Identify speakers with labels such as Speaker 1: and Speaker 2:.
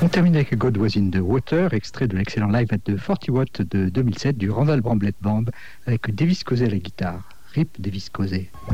Speaker 1: On termine avec God Was in the Water, extrait de l'excellent live de 40 Watt de 2007 du Randall Bramblett Band avec Davis Cossey à la guitare. RIP Davis Cossey.